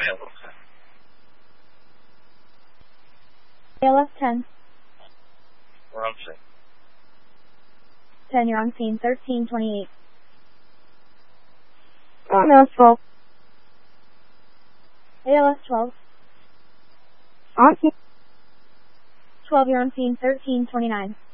ALS 10. We're on scene. 10, you're on scene. 1328. ALS 12. ALS 12. On scene. 12, you're on scene. 1329.